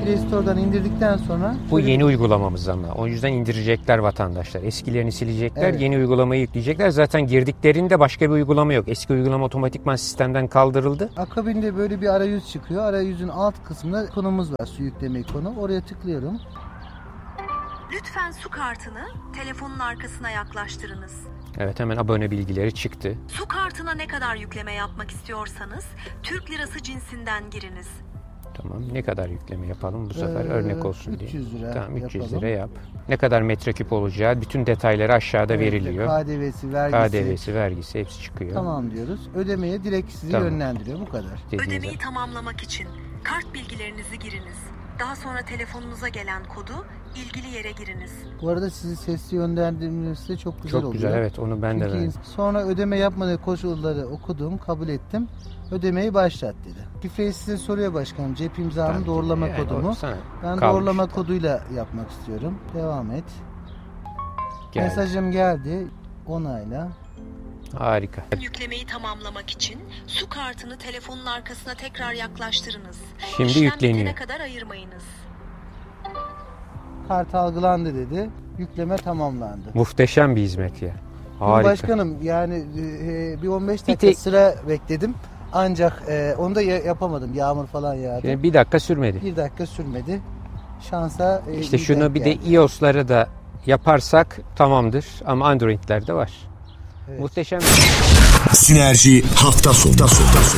Play Store'dan indirdikten sonra... Bu yeni uygulamamız ama. O yüzden indirecekler vatandaşlar. Eskilerini silecekler, Evet. yeni uygulamayı yükleyecekler. Zaten girdiklerinde başka bir uygulama yok. Eski uygulama otomatikman sistemden kaldırıldı. Akabinde böyle bir arayüz çıkıyor. Arayüzün alt kısmında ikonumuz var. Su yükleme ikonu. Oraya tıklıyorum. Lütfen su kartını telefonun arkasına yaklaştırınız. Evet, hemen abone bilgileri çıktı. Su kartına ne kadar yükleme yapmak istiyorsanız Türk lirası cinsinden giriniz. Tamam. Ne kadar yükleme yapalım bu sefer örnek olsun diye. 300 lira Tamam, 300 yapalım. lira yap. Ne kadar metreküp olacağı bütün detayları aşağıda veriliyor. KDV'si, vergisi. KDV'si, vergisi hepsi çıkıyor. Tamam diyoruz. Ödemeye direkt sizi yönlendiriyor. Bu kadar. Ödemeyi tamamlamak için kart bilgilerinizi giriniz. Daha sonra telefonunuza gelen kodu ilgili yere giriniz. Bu arada sizi sesli yönlendirmesi de çok güzel oluyor. Çok güzel, evet, onu ben de verdim. Sonra ödeme yapmadığı koşulları okudum, kabul ettim. Ödemeyi başlat dedi. Şifreyi size soruyor başkanım. Cep imzamın doğrulama kodumu. Ben doğrulama koduyla yapmak istiyorum. Devam et. Geldi. Mesajım geldi. Onayla. Harika. Yüklemeyi tamamlamak için su kartını telefonun arkasına tekrar yaklaştırınız. Şimdi İşlem yükleniyor. bitene kadar ayırmayınız. Kart algılandı dedi. Yükleme tamamlandı. Muhteşem bir hizmet ya. Harika. Başkanım yani bir 15 dakika sıra bekledim. Ancak onu da yapamadım. Yağmur falan yağdı. Yani bir dakika sürmedi. Bir dakika sürmedi. Şansa İşte şunu bir de iOS'ları da yaparsak tamamdır. Ama Android'lerde var. Evet. Muhteşem. Sinerji hafta sonu.